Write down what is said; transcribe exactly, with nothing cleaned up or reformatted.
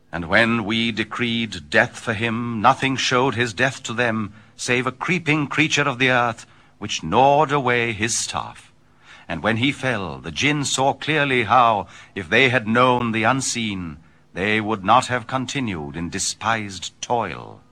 And when we decreed death for him, nothing showed his death to them, save a creeping creature of the earth, which gnawed away his staff. And when he fell, the Jinn saw clearly how, if they had known the unseen, they would not have continued in despised toil.